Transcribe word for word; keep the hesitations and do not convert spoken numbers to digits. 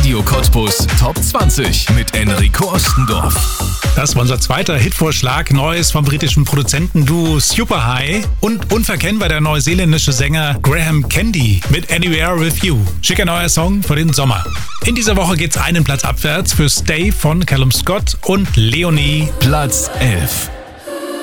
Radio Cottbus Top zwanzig mit Enrico Ostendorf. Das war unser zweiter Hitvorschlag, Neues vom britischen Produzentenduo Superhigh und unverkennbar der neuseeländische Sänger Graham Candy mit Anywhere With You. Schicker neuer Song für den Sommer. In dieser Woche geht's einen Platz abwärts für Stay von Callum Scott und Leonie. Platz elf.